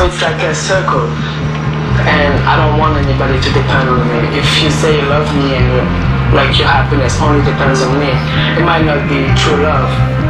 it's like a circle. And I don't want anybody to depend on me. If you say you love me and like your happiness only depends on me, it might not be true love.